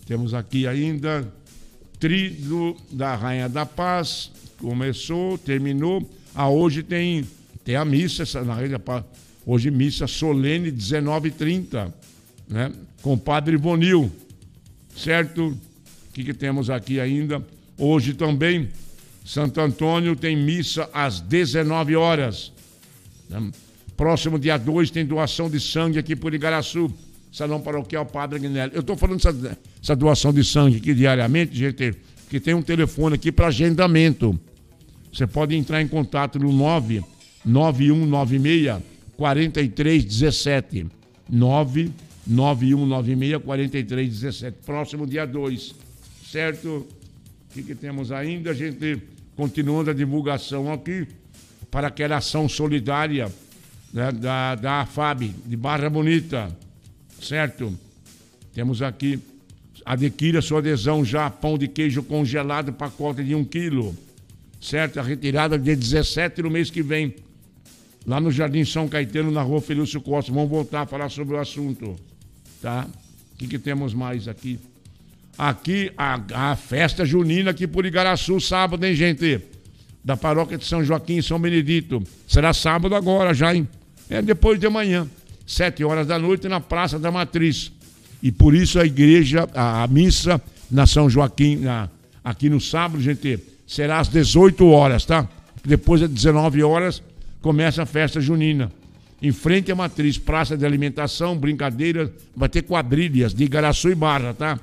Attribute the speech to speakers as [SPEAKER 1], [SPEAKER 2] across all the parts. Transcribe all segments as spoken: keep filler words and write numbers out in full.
[SPEAKER 1] Temos aqui ainda Tríduo da Rainha da Paz. Começou, terminou. Ah, hoje tem, tem a missa, essa, na Rainha da Paz. Hoje missa solene, dezenove e trinta, né? Com o Padre Ivonil, certo? O que, que temos aqui ainda? Hoje também, Santo Antônio tem missa às dezenove horas. Né? Próximo dia dois tem doação de sangue aqui por Igaraçu, Salão Paroquial Padre Agnelli. Eu estou falando dessa, essa doação de sangue aqui diariamente, gente, porque tem um telefone aqui para agendamento. Você pode entrar em contato no nove nove um nove seis, quatro três um sete. nove nove um nove seis, quatro três um sete. Próximo dia dois, certo? O que, que temos ainda? A gente continuando a divulgação aqui para aquela ação solidária, né, da, da A F A B, de Barra Bonita, certo? Temos aqui, adquira sua adesão já, pão de queijo congelado, pacote de um quilo, certo? A retirada de dezessete no mês que vem, lá no Jardim São Caetano, na rua Felício Costa. Vamos voltar a falar sobre o assunto, tá? O que, que temos mais aqui? Aqui, a, a festa junina aqui por Igaraçu, sábado, hein, gente? Da paróquia de São Joaquim e São Benedito. Será sábado agora já, hein? É depois de amanhã, sete horas da noite, na Praça da Matriz. E por isso a igreja, a, a missa na São Joaquim, na, aqui no sábado, gente, será às dezoito horas, tá? Depois às dezenove horas começa a festa junina. Em frente à Matriz, praça de alimentação, brincadeiras, vai ter quadrilhas de Igaraçu e Barra, tá?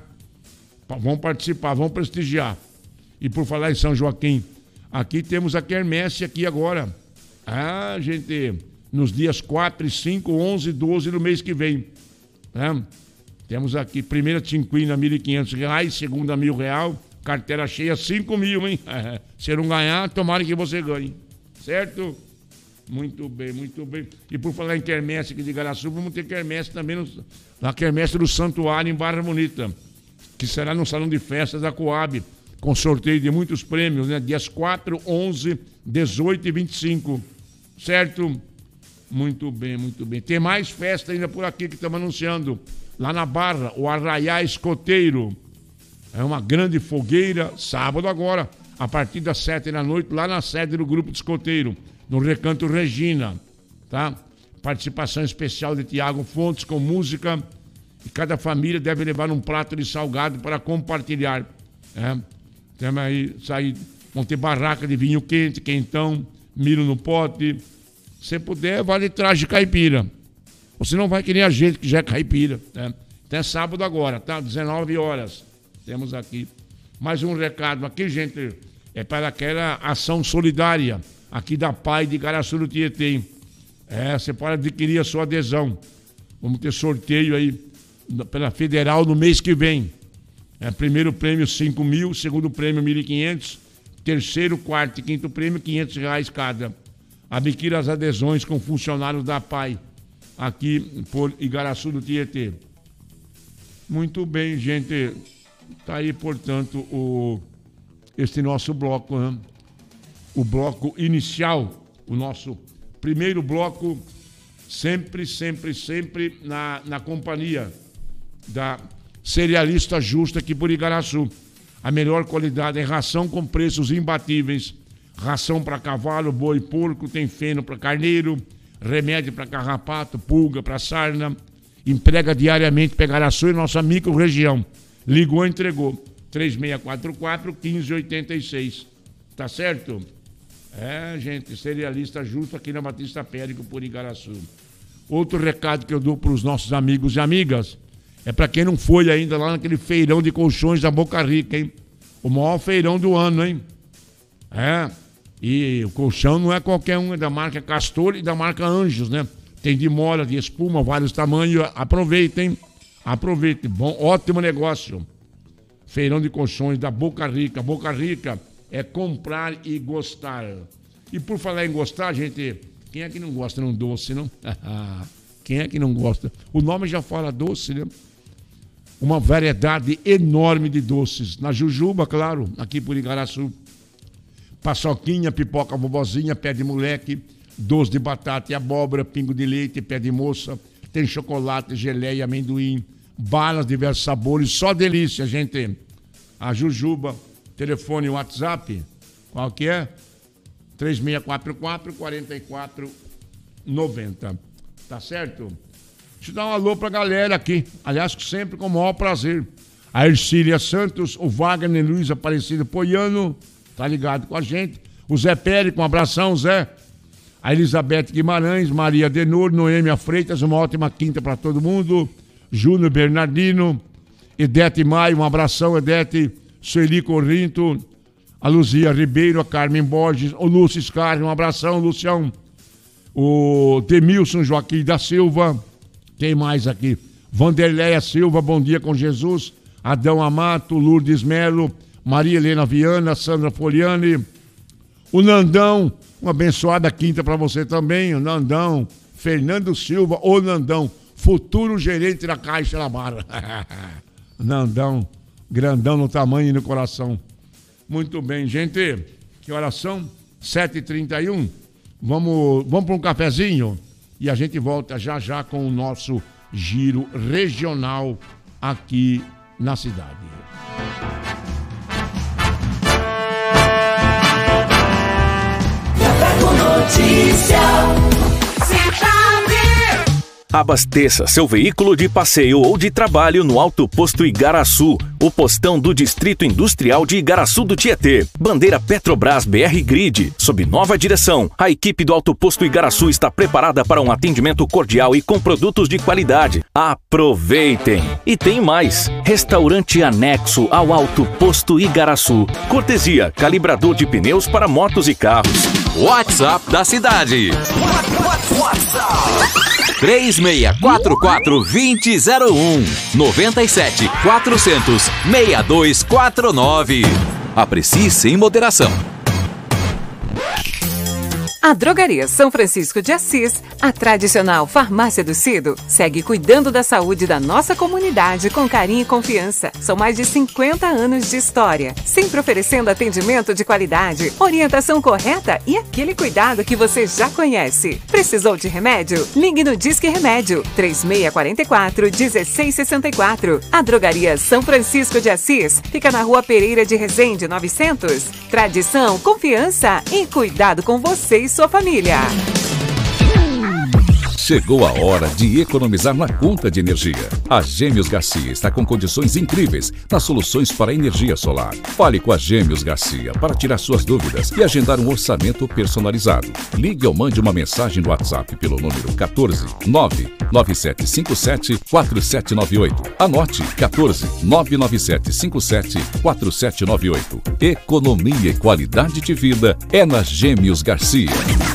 [SPEAKER 1] Vão participar, vão prestigiar. E por falar em São Joaquim, aqui temos a quermesse aqui agora. Ah, gente, nos dias quatro, cinco, onze e doze do mês que vem. Né? Temos aqui, primeira tinquina, mil e quinhentos reais, segunda, mil real, carteira cheia, cinco mil, hein? Se não ganhar, tomara que você ganhe. Certo? Muito bem, muito bem. E por falar em quermesse aqui de Igaraçu, vamos ter quermesse também no, na quermesse do Santuário, em Barra Bonita, que será no Salão de Festas da Coab, com sorteio de muitos prêmios, né? Dias quatro, onze, dezoito e vinte e cinco. Certo? Muito bem, muito bem. Tem mais festa ainda por aqui que estamos anunciando. Lá na Barra, o Arraiá Escoteiro. É uma grande fogueira, sábado agora, a partir das sete da noite, lá na sede do Grupo de Escoteiro, no Recanto Regina, tá? Participação especial de Tiago Fontes com música, e cada família deve levar um prato de salgado para compartilhar. É. Temos aí, sair, vão ter barraca de vinho quente, quentão, milho no pote. Se puder, vale traje caipira. Ou se não vai que nem a gente que já é caipira. Né? Até sábado agora, tá? dezenove horas. Temos aqui. Mais um recado aqui, gente. É para aquela ação solidária aqui da P A I de Igaraçu do Tietê. É, você pode adquirir a sua adesão. Vamos ter sorteio aí pela Federal no mês que vem. É, primeiro prêmio cinco mil, segundo prêmio mil e quinhentos, terceiro, quarto e quinto prêmio quinhentos reais cada. Adquira as adesões com funcionários da P A I aqui por Igaraçu do Tietê. Muito bem, gente. Tá aí, portanto, o, este nosso bloco, né? O bloco inicial, o nosso primeiro bloco, sempre, sempre, sempre na, na companhia da Cerealista Justa aqui por Igaraçu. A melhor qualidade em ração com preços imbatíveis. Ração para cavalo, boi, porco, tem feno para carneiro, remédio para carrapato, pulga para sarna. Entrega diariamente para Igaraçu e nossa micro-região. Ligou, entregou. três seis quatro quatro, um cinco oito seis. Tá certo? É, gente, Cerealista Justo aqui na Batista Périco por Igaraçu. Outro recado que eu dou para os nossos amigos e amigas é para quem não foi ainda lá naquele feirão de colchões da Boca Rica, hein? O maior feirão do ano, hein? É, e o colchão não é qualquer um, é da marca Castor e da marca Anjos, né? Tem de mola, de espuma, vários tamanhos. Aproveitem, aproveitem. Bom, ótimo negócio. Feirão de colchões da Boca Rica. Boca Rica é comprar e gostar. E por falar em gostar, gente, quem é que não gosta de um doce, não? Quem é que não gosta? O nome já fala doce, né? Uma variedade enorme de doces. Na Jujuba, claro, aqui por Igaraçu. Paçoquinha, pipoca vovozinha, pé de moleque, doce de batata e abóbora, pingo de leite, pé de moça. Tem chocolate, geleia, amendoim, balas, diversos sabores, só delícia, gente. A Jujuba, telefone e WhatsApp, qual que é? três seis quatro quatro, quatro quatro nove zero. Tá certo? Deixa eu dar um alô pra galera aqui. Aliás, sempre com o maior prazer. A Ercília Santos, o Wagner Luiz Aparecido Poiano, tá ligado com a gente. O Zé Pérez, um abração, Zé. A Elizabeth Guimarães, Maria Denor, Noêmia Freitas, uma ótima quinta pra todo mundo. Júnior Bernardino, Edete Maio, um abração, Edete. Sueli Corrinto, a Luzia Ribeiro, a Carmen Borges, o Lúcio Scar, um abração, Lucião. O Demilson Joaquim da Silva, quem mais aqui? Vanderleia Silva, bom dia com Jesus. Adão Amato, Lourdes Melo, Maria Helena Viana, Sandra Foliani. O Nandão, uma abençoada quinta para você também, o Nandão. Fernando Silva, o Nandão, futuro gerente da Caixa da Barra. Nandão, grandão no tamanho e no coração. Muito bem, gente. Que horas são? sete e trinta e um. Vamos, vamos para um cafezinho e a gente volta já já com o nosso giro regional aqui na cidade.
[SPEAKER 2] Café com Notícia.
[SPEAKER 3] Abasteça seu veículo de passeio ou de trabalho no Alto Posto Igaraçu, o postão do Distrito Industrial de Igaraçu do Tietê. Bandeira Petrobras B R Grid. Sob nova direção, a equipe do Alto Posto Igaraçu está preparada para um atendimento cordial e com produtos de qualidade. Aproveitem! E tem mais! Restaurante anexo ao Alto Posto Igaraçu. Cortesia, calibrador de pneus para motos e carros.
[SPEAKER 4] WhatsApp da cidade. três seis quatro quatro, dois zero um, nove sete quatro zero zero, seis dois quatro nove. Aprecie sem moderação.
[SPEAKER 5] A Drogaria São Francisco de Assis, a tradicional farmácia do Cido, segue cuidando da saúde da nossa comunidade com carinho e confiança. São mais de cinquenta anos de história, sempre oferecendo atendimento de qualidade, orientação correta e aquele cuidado que você já conhece. Precisou de remédio? Ligue no Disque Remédio, três seis quatro quatro, um seis seis quatro. A Drogaria São Francisco de Assis fica na Rua Pereira de Resende, novecentos. Tradição, confiança e cuidado com você e sua família.
[SPEAKER 6] Chegou a hora de economizar na conta de energia. A Gêmeos Garcia está com condições incríveis nas soluções para energia solar. Fale com a Gêmeos Garcia para tirar suas dúvidas e agendar um orçamento personalizado. Ligue ou mande uma mensagem no WhatsApp pelo número quatorze, nove nove sete cinco sete, quatro sete nove oito. Anote quatorze, nove nove sete cinco sete, quatro sete nove oito. Economia e qualidade de vida é na Gêmeos Garcia.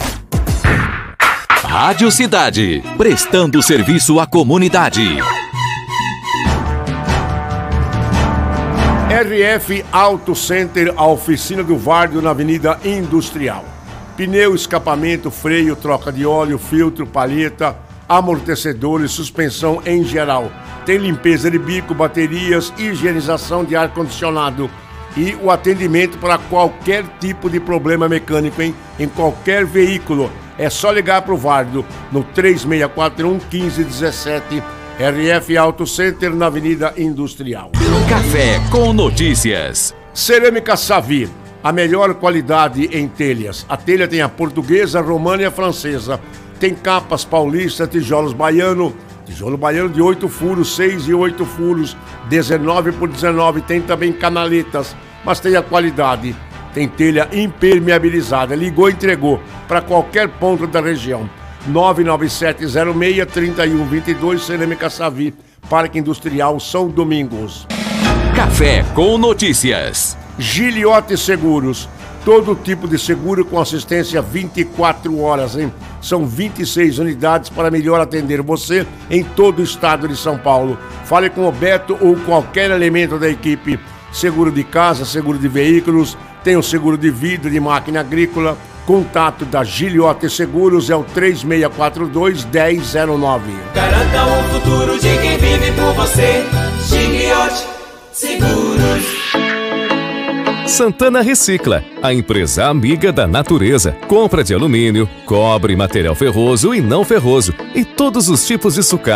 [SPEAKER 4] Rádio Cidade, prestando serviço à comunidade.
[SPEAKER 1] R F Auto Center, a oficina do Várzea na Avenida Industrial. Pneu, escapamento, freio, troca de óleo, filtro, palheta, amortecedores, suspensão em geral. Tem limpeza de bico, baterias, higienização de ar-condicionado e o atendimento para qualquer tipo de problema mecânico em, em qualquer veículo. É só ligar para o Várzea no três seis quatro um, um cinco um sete, R F Auto Center na Avenida Industrial.
[SPEAKER 4] Café com Notícias.
[SPEAKER 1] Cerâmica Savi, a melhor qualidade em telhas. A telha tem a portuguesa, a romana e a francesa. Tem capas paulista, tijolos baiano, tijolo baiano de oito furos, seis e oito furos, dezenove por dezenove. Tem também canaletas, mas tem a qualidade. Tem telha impermeabilizada. Ligou e entregou para qualquer ponto da região. nove nove sete zero seis, três um dois dois, Cerâmica Savi, Parque Industrial São Domingos.
[SPEAKER 4] Café com Notícias.
[SPEAKER 1] Giliote Seguros. Todo tipo de seguro com assistência vinte e quatro horas, hein? São vinte e seis unidades para melhor atender você em todo o estado de São Paulo. Fale com o Beto ou qualquer elemento da equipe. Seguro de casa, seguro de veículos, tem o seguro de vida, de máquina agrícola. Contato da Giliote Seguros é o três seis quatro dois, um zero zero nove.
[SPEAKER 2] Garanta o futuro de quem vive por você. Giliote Seguros.
[SPEAKER 7] Santana Recicla, a empresa amiga da natureza. Compra de alumínio, cobre, material ferroso e não ferroso e todos os tipos de sucata.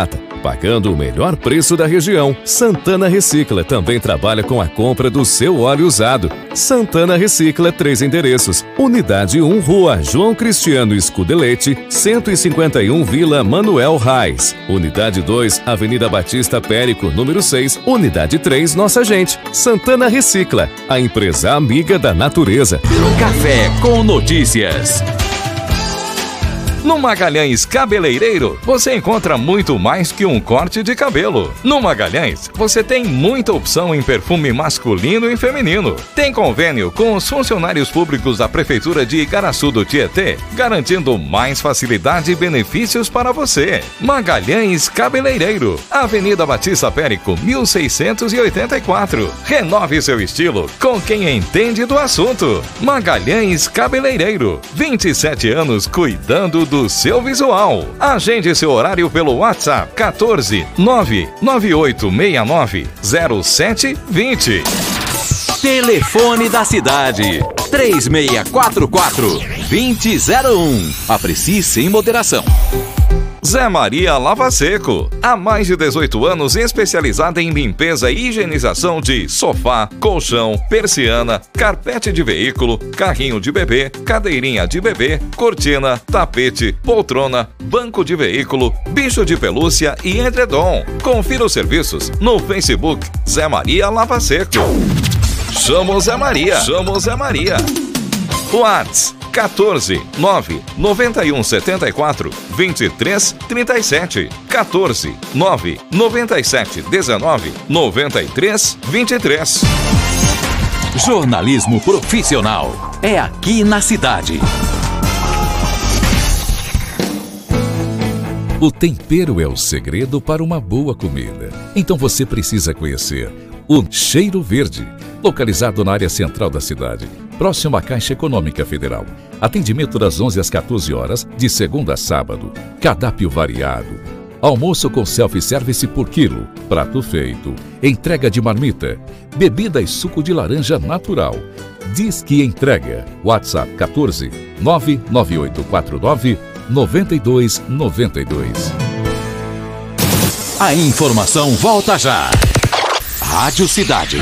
[SPEAKER 7] pagando o melhor preço da região. Santana Recicla também trabalha com a compra do seu óleo usado. Santana Recicla, três endereços. Unidade um, Rua João Cristiano Scudelete, cento e cinquenta e um, Vila Manuel Reis. Unidade dois, Avenida Batista Périco, número seis. Unidade três, Nossa Gente. Santana Recicla, a empresa amiga da natureza.
[SPEAKER 4] Café com notícias. No Magalhães Cabeleireiro, você encontra muito mais que um corte de cabelo. No Magalhães, você tem muita opção em perfume masculino e feminino. Tem convênio com os funcionários públicos da Prefeitura de Igaraçu do Tietê, garantindo mais facilidade e benefícios para você. Magalhães Cabeleireiro, Avenida Batista Périco, mil seiscentos e oitenta e quatro. Renove seu estilo com quem entende do assunto. Magalhães Cabeleireiro, vinte e sete anos cuidando do seu visual. Agende seu horário pelo WhatsApp quatorze, nove nove oito seis nove, zero sete dois zero. Telefone da cidade três seis quatro quatro, dois zero zero um. Aprecie sem moderação. Zé Maria Lava Seco, há mais de dezoito anos especializada em limpeza e higienização de sofá, colchão, persiana, carpete de veículo, carrinho de bebê, cadeirinha de bebê, cortina, tapete, poltrona, banco de veículo, bicho de pelúcia e edredom. Confira os serviços no Facebook Zé Maria Lava Seco. Chama o Zé Maria. Chama o Zé Maria. WhatsApp quatorze, nove nove um sete quatro, dois três três sete. quatorze, nove nove sete um nove, nove três dois três. Jornalismo profissional é aqui na cidade.
[SPEAKER 6] O tempero é o segredo para uma boa comida. Então você precisa conhecer o Cheiro Verde, localizado na área central da cidade, próximo à Caixa Econômica Federal. Atendimento das onze às quatorze horas, de segunda a sábado. Cardápio variado. Almoço com self-service por quilo. Prato feito. Entrega de marmita. Bebida e suco de laranja natural. Diz que entrega. WhatsApp quatorze, nove nove oito quatro nove, nove dois nove dois.
[SPEAKER 4] A informação volta já. Rádio Cidade.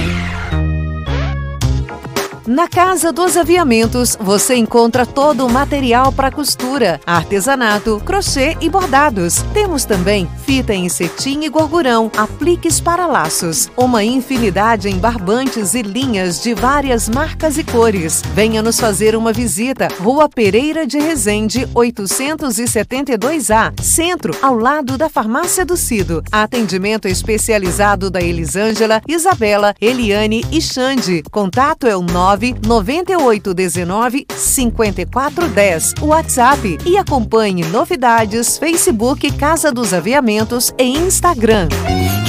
[SPEAKER 5] Na Casa dos Aviamentos, você encontra todo o material para costura, artesanato, crochê e bordados. Temos também fita em cetim e gorgurão, apliques para laços, uma infinidade em barbantes e linhas de várias marcas e cores. Venha nos fazer uma visita. Rua Pereira de Resende, oitocentos e setenta e dois A, Centro, ao lado da Farmácia do Cido. Atendimento especializado da Elisângela, Isabela, Eliane e Xande. Contato é o nove nove oito um nove, cinco quatro um zero, WhatsApp, e acompanhe novidades, Facebook Casa dos Aviamentos e Instagram.